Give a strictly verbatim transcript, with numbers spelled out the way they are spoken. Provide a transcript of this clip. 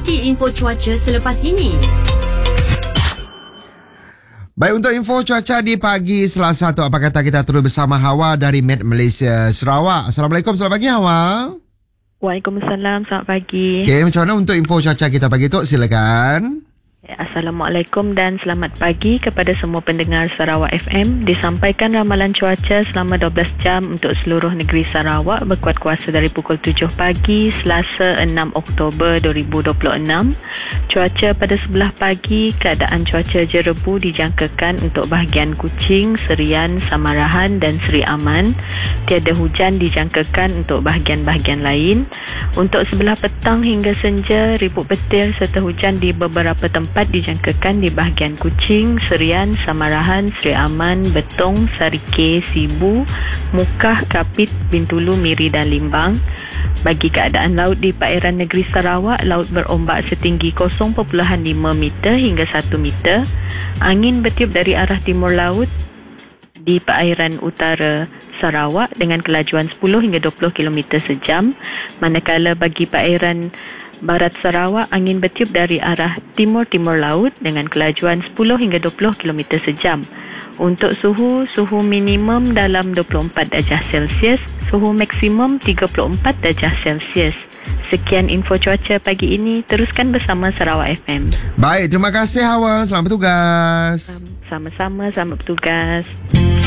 ikuti info cuaca selepas ini. Baik, untuk info cuaca di pagi Selasa tu, apa kata kita terus bersama Hawa dari Met Malaysia Sarawak. Assalamualaikum, selamat pagi Hawa. Waalaikumsalam, selamat pagi. Okey, macam mana untuk info cuaca kita pagi tu? Silakan. Assalamualaikum dan selamat pagi kepada semua pendengar Sarawak F M. Disampaikan ramalan cuaca selama dua belas jam untuk seluruh negeri Sarawak berkuat kuasa dari pukul tujuh pagi Selasa enam Oktober dua ribu dua puluh enam. Cuaca pada sebelah pagi, keadaan cuaca jerebu dijangkakan untuk bahagian Kuching, Serian, Samarahan dan Seri Aman. Tiada hujan dijangkakan untuk bahagian-bahagian lain. Untuk sebelah petang hingga senja, ribut petir serta hujan di beberapa tempat dijangkakan di bahagian Kuching, Serian, Samarahan, Seri Aman, Betong, Sarike, Sibu, Mukah, Kapit, Bintulu, Miri dan Limbang. Bagi keadaan laut di perairan negeri Sarawak, laut berombak setinggi kosong perpuluhan lima meter hingga satu meter. Angin bertiup dari arah timur laut di perairan utara Sarawak dengan kelajuan sepuluh hingga dua puluh kilometer sejam. Manakala bagi perairan barat Sarawak, angin bertiup dari arah timur-timur laut dengan kelajuan sepuluh hingga dua puluh kilometer sejam. Untuk suhu, suhu minimum dalam dua puluh empat darjah Celsius, suhu maksimum tiga puluh empat darjah Celsius. Sekian info cuaca pagi ini. Teruskan bersama Sarawak F M. Baik, terima kasih Hawa. Selamat bertugas. Sama-sama, selamat bertugas.